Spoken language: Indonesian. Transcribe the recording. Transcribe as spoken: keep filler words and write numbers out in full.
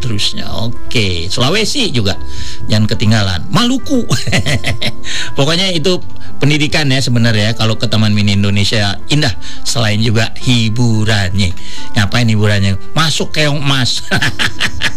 seterusnya. Oke, Sulawesi juga jangan ketinggalan. Maluku. Pokoknya itu pendidikan ya sebenarnya. Kalau ke Taman Mini Indonesia indah, selain juga hiburannya. Ngapain hiburannya? Masuk keong emas.